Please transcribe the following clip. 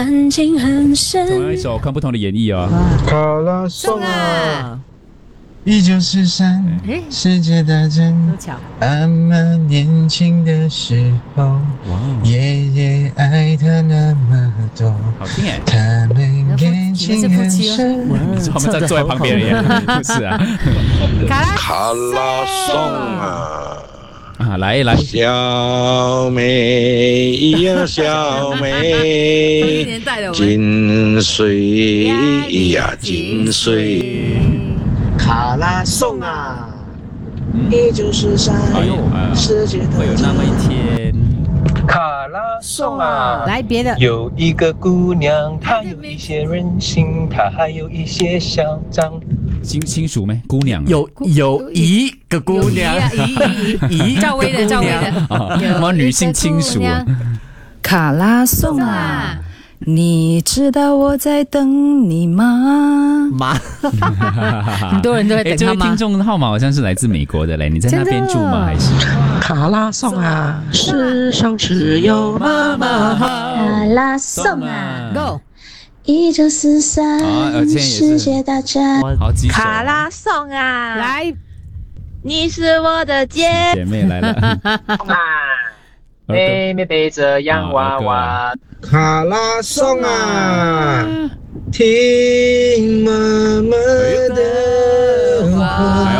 感情很深。 同样一首，看不同的演绎哦。 卡拉颂啊，1943，世界大战，阿妈年轻的时候，爷爷爱她那么多， 好听哎， 他们感情很深。 你说他们在坐在旁边耶？不是啊， 卡拉颂啊。 来， 小妹呀，小妹，金水呀，金水。 卡拉颂啊，1943，世界会有那么一天。 卡拉颂啊， 来别的。 有一个姑娘，她有一些任性，她还有一些嚣张。 亲属没？姑娘有一个姑娘， 赵薇的， 什么女性亲属？ 卡拉颂啊，你知道我在等你吗？ 妈， 很多人都在等这他吗？ 位听众的号码好像是来自美国的嘞，你在那边住吗？还是？ 卡拉颂啊，世上只有妈妈好。 卡拉颂啊 ，Go。 1943，世界大战。 好几首。 卡拉颂啊， 来， 你是我的姐妹来了。 妹妹背着洋娃娃。 卡拉颂啊，听妈妈的话。